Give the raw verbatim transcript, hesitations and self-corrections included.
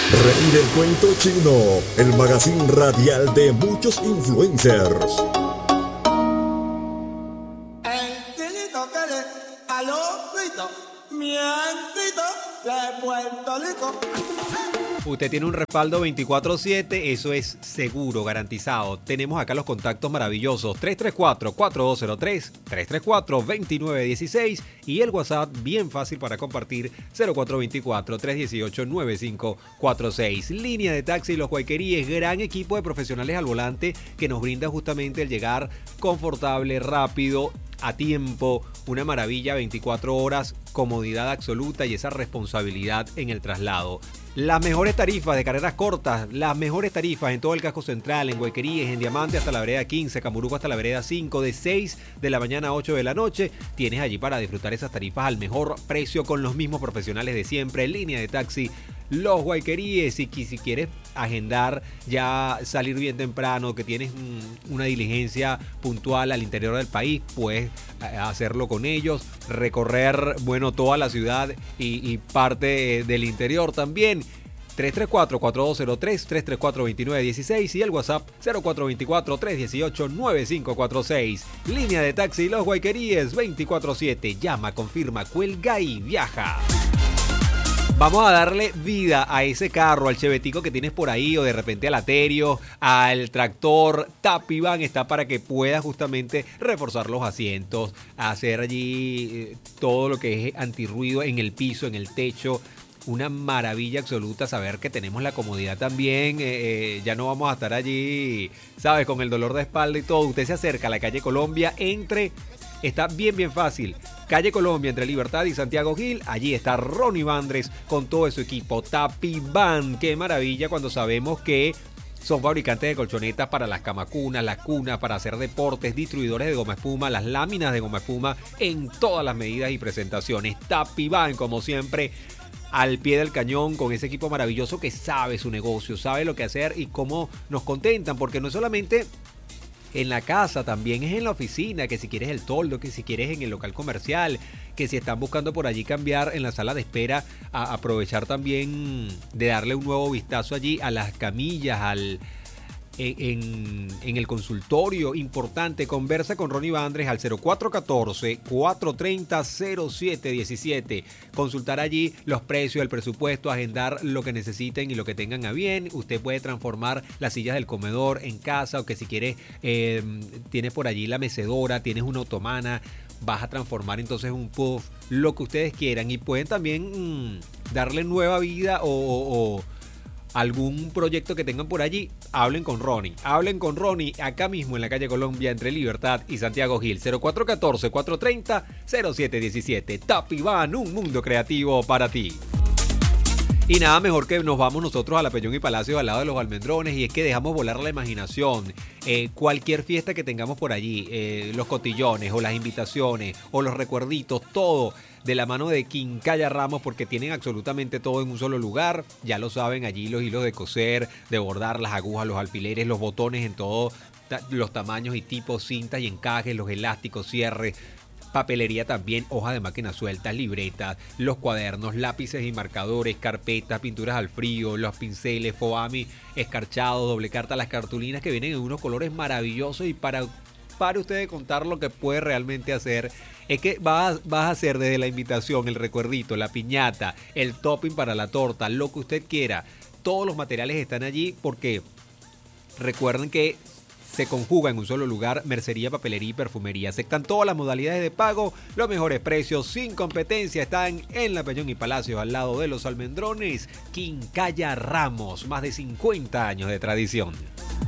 Reír el cuento chino, el magazine radial de muchos influencers. El tilito que le al ojito, mientito de Puerto Rico. Usted tiene un respaldo veinticuatro siete, eso es seguro, garantizado. Tenemos acá los contactos maravillosos: tres tres cuatro, cuatro dos cero tres, tres tres cuatro, dos nueve uno seis y el WhatsApp bien fácil para compartir: cero cuatro dos cuatro, tres uno ocho, nueve cinco cuatro seis. Línea de Taxi Los Guayqueríes, gran equipo de profesionales al volante que nos brinda justamente el llegar confortable, rápido, a tiempo, una maravilla, veinticuatro horas, comodidad absoluta y esa responsabilidad en el traslado. Las mejores tarifas de carreras cortas, las mejores tarifas en todo el casco central, en Guayqueríes, en Diamante hasta la vereda quince, Camuruco hasta la vereda cinco, de seis de la mañana a ocho de la noche. Tienes allí para disfrutar esas tarifas al mejor precio con los mismos profesionales de siempre. Línea de Taxi Los Guayqueríes. Y si quieres agendar, ya salir bien temprano, que tienes una diligencia puntual al interior del país, puedes hacerlo con ellos, recorrer, bueno, toda la ciudad y, y parte del interior también. tres tres cuatro, cuatro dos cero tres, tres tres cuatro, dos nueve uno seis y el WhatsApp cero cuatro dos cuatro, tres uno ocho, nueve cinco cuatro seis. Línea de Taxi Los Guayqueríes veinticuatro siete. Llama, confirma, cuelga y viaja. Vamos a darle vida a ese carro, al chevetico que tienes por ahí, o de repente al Aterio, al tractor. Tapivan está para que puedas justamente reforzar los asientos, hacer allí eh, todo lo que es antirruido en el piso, en el techo. Una maravilla absoluta saber que tenemos la comodidad también. Eh, eh, ya no vamos a estar allí, ¿sabes? Con el dolor de espalda y todo. Usted se acerca a la calle Colombia, entre... Está bien, bien fácil. Calle Colombia, entre Libertad y Santiago Gil. Allí está Ronnie Vandres con todo su equipo. Tapivan. Qué maravilla cuando sabemos que son fabricantes de colchonetas para las camacunas, las cunas, para hacer deportes, distribuidores de goma espuma, las láminas de goma espuma en todas las medidas y presentaciones. Tapivan, como siempre, al pie del cañón con ese equipo maravilloso que sabe su negocio, sabe lo que hacer y cómo nos contentan, porque no es solamente en la casa, también es en la oficina, que si quieres el toldo, que si quieres en el local comercial, que si están buscando por allí cambiar en la sala de espera, a aprovechar también de darle un nuevo vistazo allí a las camillas, al en, en el consultorio. Importante, conversa con Ronnie Vandres al cero cuatro uno cuatro, cuatro tres cero, cero siete uno siete. Consultar allí los precios, el presupuesto, agendar lo que necesiten y lo que tengan a bien. Usted puede transformar las sillas del comedor en casa, o que si quieres, eh, tienes por allí la mecedora, tienes una otomana, vas a transformar entonces un puff, lo que ustedes quieran. Y pueden también mmm, darle nueva vida o... o, o algún proyecto que tengan por allí. Hablen con Ronnie, hablen con Ronnie acá mismo en la calle Colombia, entre Libertad y Santiago Gil. Cero cuatro uno cuatro, cuatro tres cero, cero siete uno siete. Tapivan, un mundo creativo para ti. Y nada mejor que nos vamos nosotros a la Peñón y Palacio al lado de los Almendrones, y es que dejamos volar la imaginación. Eh, cualquier fiesta que tengamos por allí, eh, los cotillones o las invitaciones o los recuerditos, todo de la mano de Quincalla Ramos, porque tienen absolutamente todo en un solo lugar. Ya lo saben, allí los hilos de coser, de bordar, las agujas, los alfileres, los botones en todos los tamaños y tipos, cintas y encajes, los elásticos, cierres, papelería también, hojas de máquina sueltas, libretas, los cuadernos, lápices y marcadores, carpetas, pinturas al frío, los pinceles, foami, escarchados, doble carta, las cartulinas que vienen en unos colores maravillosos. Y para, para usted contar lo que puede realmente hacer, es que vas, vas a hacer desde la invitación, el recuerdito, la piñata, el topping para la torta, lo que usted quiera. Todos los materiales están allí, porque recuerden que se conjuga en un solo lugar mercería, papelería y perfumería. Aceptan todas las modalidades de pago, los mejores precios, sin competencia. Están en la Peñón y Palacio, al lado de los Almendrones. Quincalla Ramos, más de cincuenta años de tradición.